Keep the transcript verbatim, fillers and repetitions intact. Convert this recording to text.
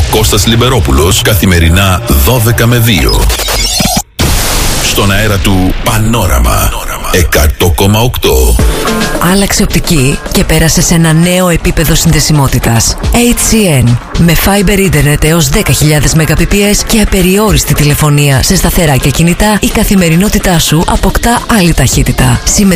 Κώστας Λιμπερόπουλος, καθημερινά δώδεκα με δύο. Στον αέρα του Πανόραμα εκατό κόμμα οκτώ. Άλλαξε οπτική και πέρασε σε ένα νέο επίπεδο συνδεσιμότητας. έιτς σι εν με Fiber Internet έως δέκα χιλιάδες Mbps και απεριόριστη τηλεφωνία σε σταθερά και κινητά, η καθημερινότητά σου αποκτά άλλη ταχύτητα.